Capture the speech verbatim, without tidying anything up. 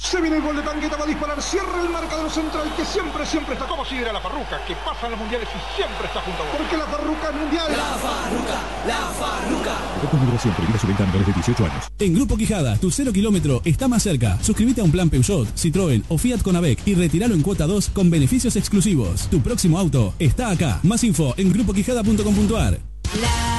Se viene el gol de Tangueta, va a disparar, cierra el marcador central que siempre, siempre está como si era la Farruca, que pasa en los mundiales y siempre está junto a vos. Porque la Farruca es mundial. La Farruca, la Farruca. Con moderación, prohibida su venta a menores de dieciocho años. En Grupo Quijada, tu cero kilómetro está más cerca. Suscríbete a un plan Peugeot, Citroën o Fiat con A V E C y retíralo en cuota dos con beneficios exclusivos. Tu próximo auto está acá. Más info en grupo quijada punto com punto ar.